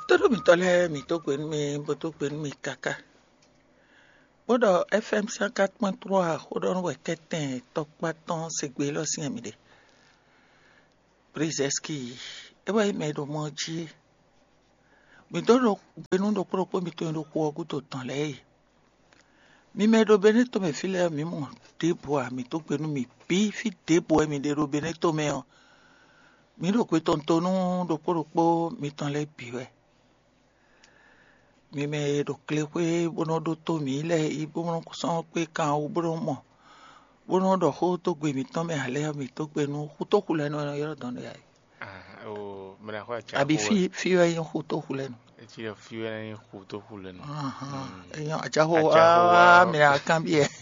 Todo mi tole mi to gwen mi boto gwen mi kaka. Bodo FM 104.3 hodon we keten tokpa ton segbe lo si amide. Brizeski eba me do moji. Mi do benu do propo mi to ndo ko guto ton le. Mi me do beneto me file mi mo debo mi to gbenu mi bi fi debo mi de do beneto me o. Mi do kwe tontonu do propo mi ton le biwe. Mi me do klewe bono do to mi le I bono kusan pe kan o bono mo bono do ho to gbe mi ton me ale mi to gbe nu hu to kule no yo don ya o mena kwa cha abi fi yo yin hu to kule no ti yo fi yo yin hu to kule no eyan aja ho mi akan bi e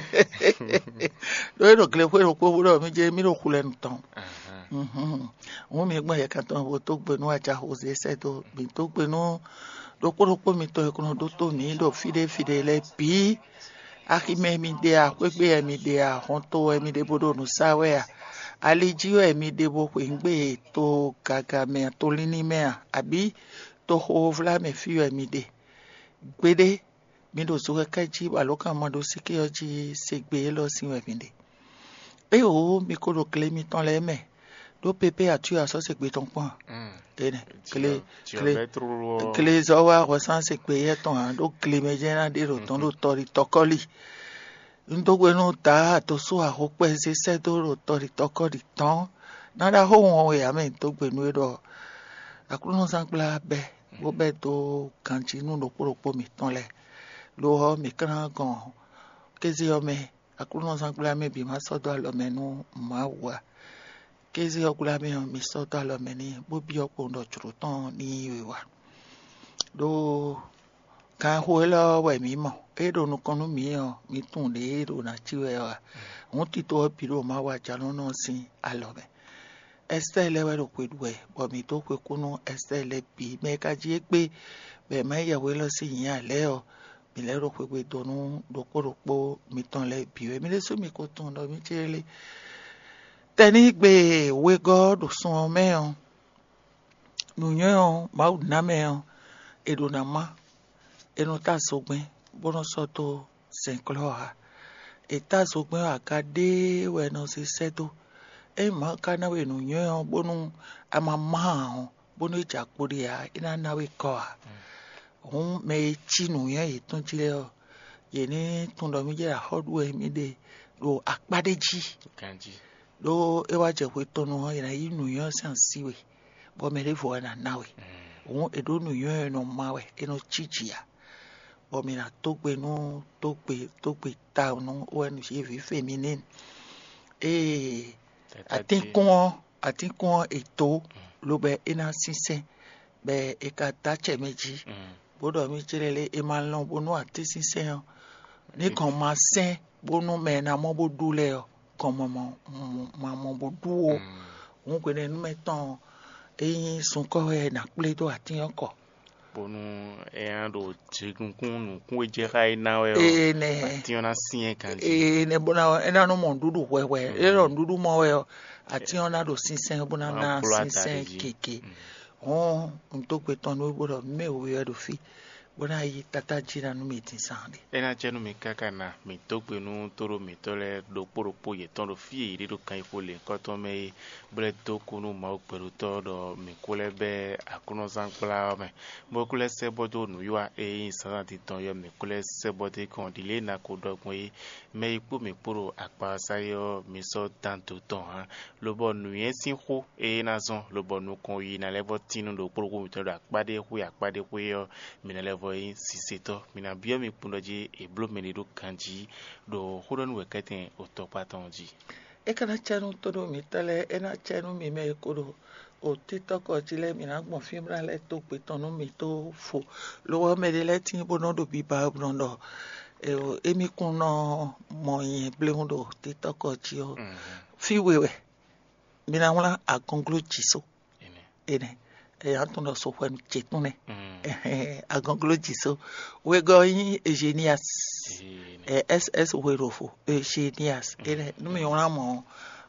do klewe ro ko bono mi je mi ro kule no ton wọ́n mi gbọ́n yẹ ká tó àwọn tó gbẹ̀nú àjà òsè ṣẹ́dọ̀ mi tó gbẹ̀nú lọ́pọ̀lọpọ̀ mi tọ́ ẹ̀kọ́ tó tó mi lọ fìdé lẹ bí akímẹ́ mi dé àpégbé ẹ̀mí dé àhọ́n tó ẹ̀mí dé bọ́dọ̀ nù sáwẹ́ à àlejò ẹ̀mí dé bọ́ pé ń gbé tó gàgà mẹ́ tó lé ní mẹ́ àbí tó hó fúlámẹ́ fi ẹ̀mí dé gbédé mi lọ sọ kẹ́kẹ́ jí wà lọ́kàn mọ́dọ̀ sí kí ọjí ṣègbè lọ sí ẹ̀mí dé ẹ ò mi kó lọ kílé mi tán lẹ́mẹ̀ do pepe atu aso se gbe ton pon ene kle zo wa ko san se gbe ye ton an do kle me je na de ro ton do tori tokoli ndo gbe no ta to so a ho pe se do ro tori tokoli ton na da ho won we amen to gbe nu do akuru no san pla be bo be to kanji nu do poropo mi ton le lo ho mi kan gan kezi o me akuru no san pla me bi ma so do lo menu ma wa kezi okula mi mi soto alo meni bobi opo ndo churuton ni wa do kan hoela we mi mo edo no konu mi o mi tun de edo na chiwe wa won ti to biro ma wa jalo no sin alo me estele we ro peduwe bo mi to pe kunu estele bi me ka ji pe be ma ya we lo si yin ale o mi le ro pe donu do poropo mi ton le bi we mi le so mi ko ton do mi chele teni gbe we god sun meon nuyan ma na meon edo na ma enu ta sogben bono soto senkloha eta sogben akade we no se seto e ma kana we nuyan bonu amama bono ijakuri a ina na we ko on me chinu yan itun jile o ye ni tun do mi je ahodu e mi de ro apadeji kanji do ewa je we tonu ina inu yan san siwe bo me le fo na nawe won edo nu yan no mawe eno chichia bo mi na to gbe ta no o enu se fi feminine atinkun eto lo be ina sise be e ka ta che meji bodo mi chirele e ma lon bonu ati sise han ni kan ma sen bonu me na mo bodu le o como mo bodu o won pe ne metan eyin sun ko e na ple do ati anko bonu e ando jigun kun je kai na we o ati ona sin kan ne bona e na no mo dudu wewe e ro dudu mo we o ati ona do sinsen bona na sinsen keke nto pe ton no bodo me o we do fi bona yi tata jira no meeting sande ena chenu mi kaka na mi togbe nu toro mi tole do poropo ye ton do fi ire do kan ifole ko to me bre to kunu ma opero to do mi kole be akuno sankla me bo kole se bodo nu yo e insan ti ton yo mi kole se bodo kon dile na ko dogun me ipo mi poro apa sayo mi so tanto ton ha lo bo nu yen sin ho e na zon lo bo nu kon yi na level tinu do poro mi to do apade hu yo mi na level si seto mina bio mi pundoji e blo menido kanji do hodon weketen o topatonji e kana chanu todo mi tele ena chanu mi me kodo o TikTok jile mi na gbon filmra le to pe tonu mi to fo lo me de le tin bono do bi ba bono emi kun no mo yin blehundo TikTok ji o fi wewe mi na wala a conclude jiso ene e antono so fwen chetune agonglo jiso we go yin engineers ss werofo engineers ene no me wona mo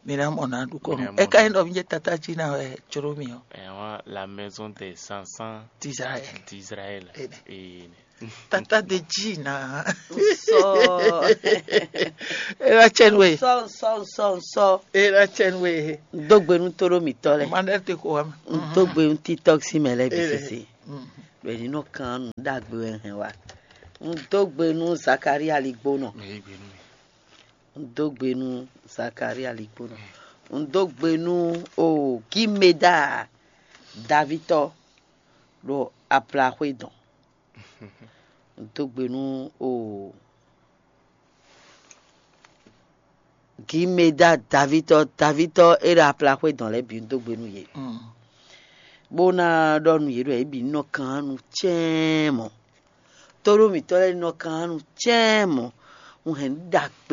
Mina mona du kono. E ka endo mje tata jina we choromio. La maison des 500 d'Israël. Tata de Gina. So. Era chenwe. So. Era chenwe. Dogbe nu toro mitole. Manerte ko am. Dogbe un TikTok si mele bisisi. We ni no kan dagbe hen wa. Dogbe nu Zakaria Ligbono. Dogbe nu Zakaria Ligbono. Dogbe nu o Kimeda Davito lo apla wedon. Dogbe nu o Kimeda Davito era apla wedon le bi dogbe nu ye. Bona donu ye re bi no kan nu chemo. Toro mi tole no kan nu chemo. Un hen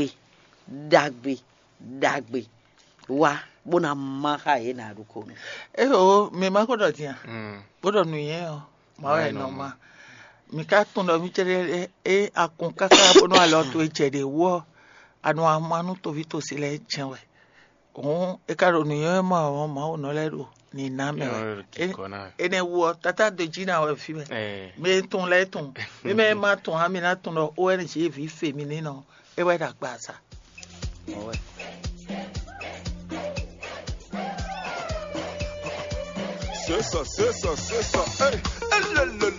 dagbe. Wa bona maka ye na ruko. Me ma ko do tia. Bodo nu ye o. Ma we no ma. Mi ka tun do mi chere akun kaka bono alo to ejede wo anu amanu to vi to sile chenwe. E ka ro nu ye ma o no le ro ni na me. Ene wo tata de Gina we fi me. Me tun le tun. Me ma tun ha mi na tun do ONG vi féminin no. E we da gba sa. C'est ça, hey.